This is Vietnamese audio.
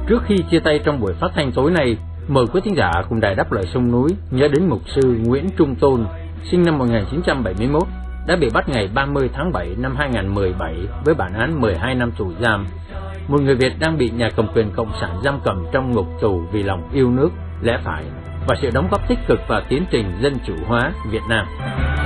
Trước khi chia tay trong buổi phát thanh tối nay, mời quý thính giả cùng Đài Đáp Lời Sông Núi nhớ đến mục sư Nguyễn Trung Tôn, sinh năm 1971, đã bị bắt ngày 30 tháng 7 năm 2017 với bản án 12 năm tù giam. Một người Việt đang bị nhà cầm quyền cộng sản giam cầm trong ngục tù vì lòng yêu nước, lẽ phải và sự đóng góp tích cực vào tiến trình dân chủ hóa Việt Nam.